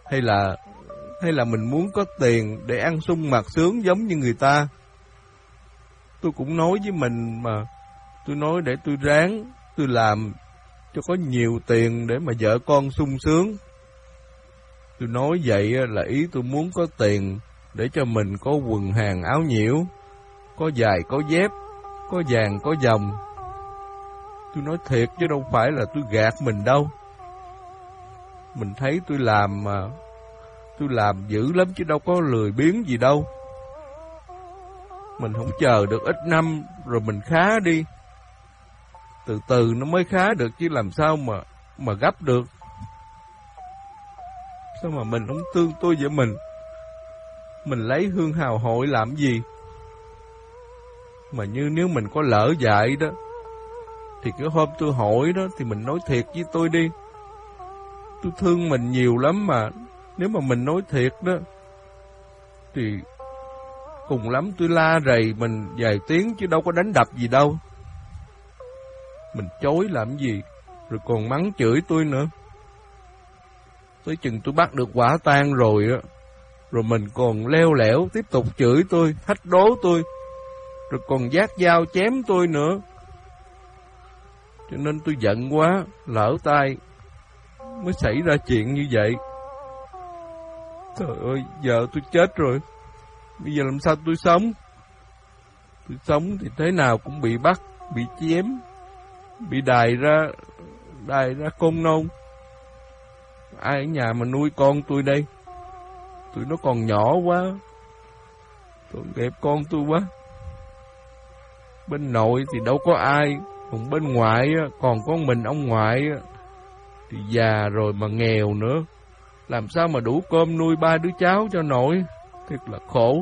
Hay là mình muốn có tiền để ăn sung mặc sướng giống như người ta? Tôi cũng nói với mình mà, tôi nói để tôi ráng, tôi làm cho có nhiều tiền để mà vợ con sung sướng. Tôi nói vậy là ý tôi muốn có tiền để cho mình có quần hàng áo nhiễu, có giày có dép, có vàng có vòng. Tôi nói thiệt chứ đâu phải là tôi gạt mình đâu. Mình thấy tôi làm mà, tôi làm dữ lắm chứ đâu có lười biếng gì đâu. Mình không chờ được ít năm rồi mình khá đi. Từ từ nó mới khá được chứ làm sao mà gấp được. Sao mà mình không thương tôi vậy mình? Mình lấy hương hào hội làm gì? Mà nếu mình có lỡ dại đó, thì cái hôm tôi hỏi đó thì mình nói thiệt với tôi đi. Tôi thương mình nhiều lắm mà. Nếu mà mình nói thiệt đó thì cùng lắm tôi la rầy mình vài tiếng chứ đâu có đánh đập gì đâu. Mình chối làm gì, rồi còn mắng chửi tôi nữa. Tới chừng tôi bắt được quả tang rồi á, rồi mình còn leo lẻo tiếp tục chửi tôi, thách đố tôi, rồi còn vác dao chém tôi nữa. Cho nên tôi giận quá, lỡ tay mới xảy ra chuyện như vậy. Trời ơi, giờ tôi chết rồi, bây giờ làm sao tôi sống? Tôi sống thì thế nào cũng bị bắt, bị chém, bị đày ra con nôn. Ai ở nhà mà nuôi con tôi đây? Tụi nó còn nhỏ quá, tội nghiệp con tôi quá. Bên nội thì đâu có ai, còn bên ngoại còn có mình ông ngoại thì già rồi mà nghèo nữa. Làm sao mà đủ cơm nuôi 3 đứa cháu cho nội? Thiệt là khổ.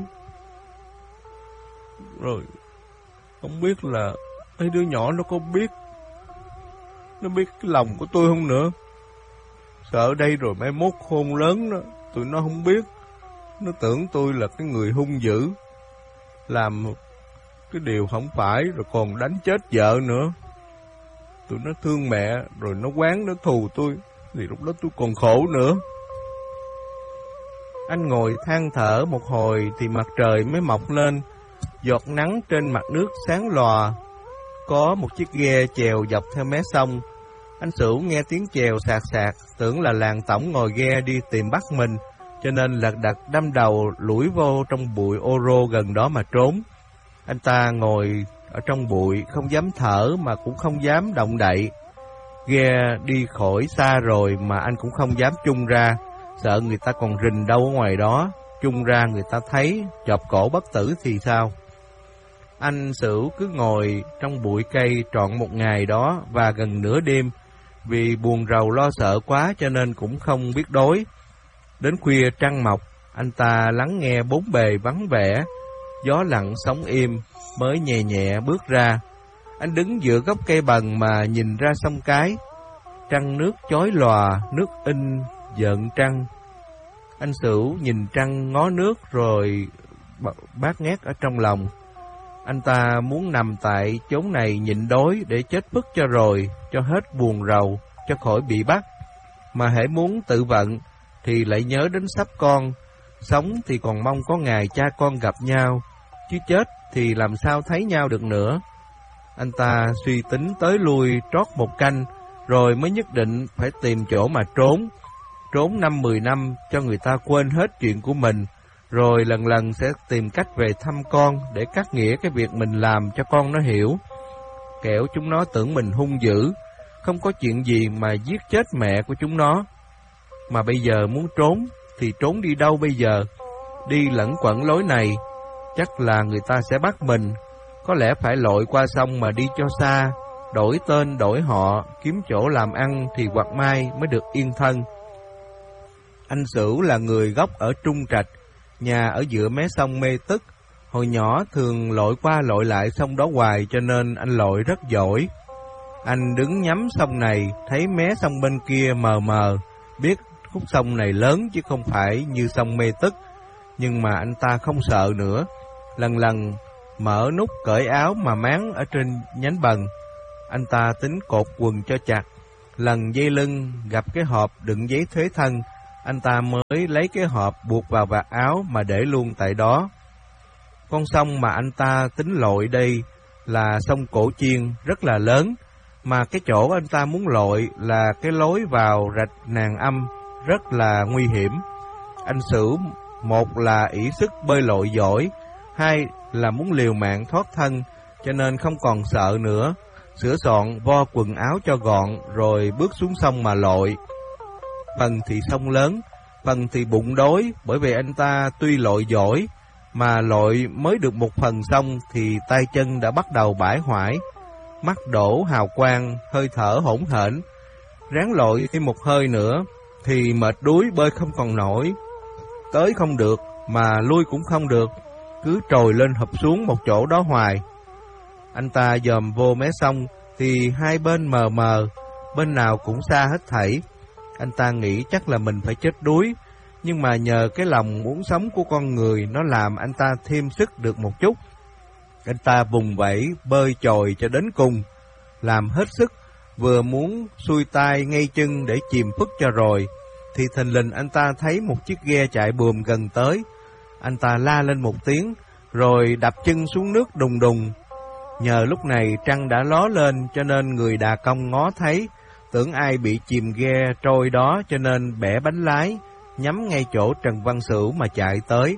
Rồi không biết là mấy đứa nhỏ nó có biết, nó biết cái lòng của tôi không nữa. Sợ đây rồi mai mốt khôn lớn đó, tụi nó không biết. Nó tưởng tôi là cái người hung dữ, làm cái điều không phải, rồi còn đánh chết vợ nữa. Tụi nó thương mẹ, rồi nó oán, nó thù tôi, thì lúc đó tôi còn khổ nữa. Anh ngồi than thở một hồi thì mặt trời mới mọc lên. Giọt nắng trên mặt nước sáng lòa. Có một chiếc ghe chèo dọc theo mé sông. Anh Sửu nghe tiếng chèo sạc sạc, tưởng là làng tổng ngồi ghe đi tìm bắt mình, cho nên lật đật đâm đầu lủi vô trong bụi ô rô gần đó mà trốn. Anh ta ngồi ở trong bụi, không dám thở mà cũng không dám động đậy. Ghe đi khỏi xa rồi mà anh cũng không dám chung ra, sợ người ta còn rình đâu ở ngoài đó, chung ra người ta thấy chọc cổ bất tử thì sao. Anh Sửu cứ ngồi trong bụi cây trọn một ngày đó và gần nửa đêm, vì buồn rầu lo sợ quá cho nên cũng không biết đối. Đến khuya trăng mọc, anh ta lắng nghe bốn bề vắng vẻ, gió lặng sóng im, mới nhẹ nhẹ bước ra. Anh đứng giữa gốc cây bần mà nhìn ra sông Cái. Trăng nước chói lòa, nước in giận trăng. Anh Sửu nhìn trăng ngó nước rồi bát ngát ở trong lòng. Anh ta muốn nằm tại chốn này nhịn đói để chết phức cho rồi, cho hết buồn rầu, cho khỏi bị bắt. Mà hễ muốn tự vận thì lại nhớ đến sắp con. Sống thì còn mong có ngày cha con gặp nhau, chứ chết thì làm sao thấy nhau được nữa. Anh ta suy tính tới lui trót một canh, rồi mới nhất định phải tìm chỗ mà trốn. Trốn 5-10 năm cho người ta quên hết chuyện của mình, rồi lần lần sẽ tìm cách về thăm con để cắt nghĩa cái việc mình làm cho con nó hiểu. Kẻo chúng nó tưởng mình hung dữ, không có chuyện gì mà giết chết mẹ của chúng nó. Mà bây giờ muốn trốn thì trốn đi đâu bây giờ? Đi lẩn quẩn lối này, chắc là người ta sẽ bắt mình. Có lẽ phải lội qua sông mà đi cho xa, đổi tên đổi họ, kiếm chỗ làm ăn thì hoặc mai mới được yên thân. Anh Sửu là người gốc ở Trung Trạch, nhà ở giữa mé sông Mê Tức. Hồi nhỏ thường lội qua lội lại sông đó hoài cho nên anh lội rất giỏi. Anh đứng nhắm sông này, thấy mé sông bên kia mờ mờ, biết khúc sông này lớn chứ không phải như sông Mê Tức. Nhưng mà anh ta không sợ nữa, lần lần mở nút cởi áo mà máng ở trên nhánh bần. Anh ta tính cột quần cho chặt, lần dây lưng gặp cái hộp đựng giấy thuế thân, anh ta mới lấy cái hộp buộc vào vạt áo mà để luôn tại đó. Con sông mà anh ta tính lội đây là sông Cổ Chiên, rất là lớn, mà cái chỗ anh ta muốn lội là cái lối vào rạch Nàng Âm, rất là nguy hiểm. Anh Sửu một là ỷ sức bơi lội giỏi, hai là muốn liều mạng thoát thân, cho nên không còn sợ nữa, sửa soạn vo quần áo cho gọn rồi bước xuống sông mà lội. Phần thì sông lớn, phần thì bụng đói, bởi vì anh ta tuy lội giỏi mà lội mới được một phần sông thì tay chân đã bắt đầu bãi hoại, mắt đổ hào quang, hơi thở hỗn hển. Ráng lội thêm một hơi nữa thì mệt đuối bơi không còn nổi, tới không được mà lui cũng không được, cứ trồi lên hụp xuống một chỗ đó hoài. Anh ta dòm vô mé sông thì hai bên mờ mờ, bên nào cũng xa hết thảy. Anh ta nghĩ chắc là mình phải chết đuối, nhưng mà nhờ cái lòng muốn sống của con người nó làm anh ta thêm sức được một chút. Anh ta vùng vẫy bơi chồi cho đến cùng, làm hết sức, vừa muốn xuôi tay ngay chân để chìm phức cho rồi, thì thình lình anh ta thấy một chiếc ghe chạy buồm gần tới. Anh ta la lên một tiếng, rồi đập chân xuống nước đùng đùng. Nhờ lúc này trăng đã ló lên cho nên người đà công ngó thấy, tưởng ai bị chìm ghe trôi đó cho nên bẻ bánh lái, nhắm ngay chỗ Trần Văn Sửu mà chạy tới.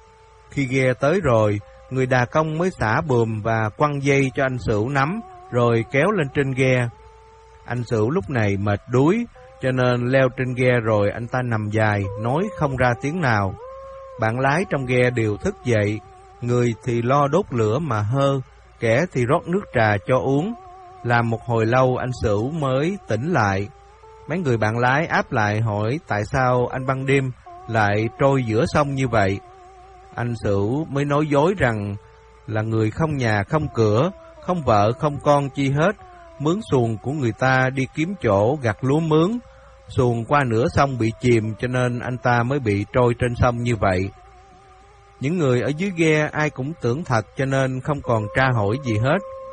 Khi ghe tới rồi, người đà công mới xả buồm và quăng dây cho anh Sửu nắm, rồi kéo lên trên ghe. Anh Sửu lúc này mệt đuối, cho nên leo trên ghe rồi anh ta nằm dài, nói không ra tiếng nào. Bạn lái trong ghe đều thức dậy, người thì lo đốt lửa mà hơ, kẻ thì rót nước trà cho uống. Làm một hồi lâu anh Sửu mới tỉnh lại. Mấy người bạn lái áp lại hỏi tại sao anh ban đêm lại trôi giữa sông như vậy. Anh Sửu mới nói dối rằng là người không nhà không cửa, không vợ không con chi hết, mướn xuồng của người ta đi kiếm chỗ gặt lúa mướn. Xuồng qua nửa sông bị chìm cho nên anh ta mới bị trôi trên sông như vậy. Những người ở dưới ghe ai cũng tưởng thật cho nên không còn tra hỏi gì hết.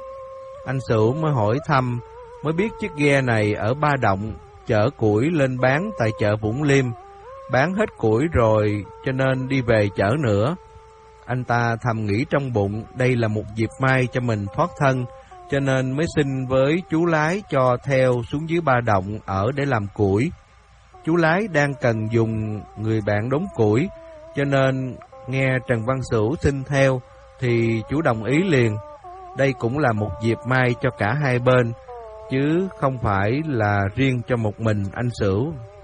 Anh Sửu mới hỏi thăm, mới biết chiếc ghe này ở Ba Động chở củi lên bán tại chợ Vũng Liêm. Bán hết củi rồi cho nên đi về chở nữa. Anh ta thầm nghĩ trong bụng đây là một dịp may cho mình thoát thân, cho nên mới xin với chú lái cho theo xuống dưới Ba Động ở để làm củi. Chú lái đang cần dùng người bạn đốn củi, cho nên nghe Trần Văn Sửu xin theo thì chú đồng ý liền. Đây cũng là một dịp may cho cả hai bên, chứ không phải là riêng cho một mình anh Sửu.